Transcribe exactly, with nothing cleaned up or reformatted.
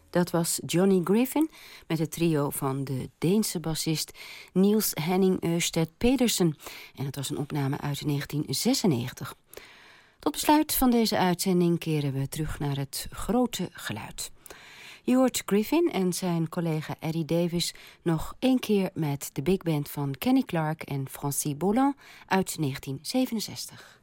Dat was Johnny Griffin met het trio van de Deense bassist Niels Henning Ørsted Pedersen. En het was een opname uit negentien zesennegentig. Tot besluit van deze uitzending keren we terug naar het grote geluid. Je hoort Griffin en zijn collega Eddie Davis nog één keer met de big band van Kenny Clarke en Francis Bolland uit negentien zevenenzestig.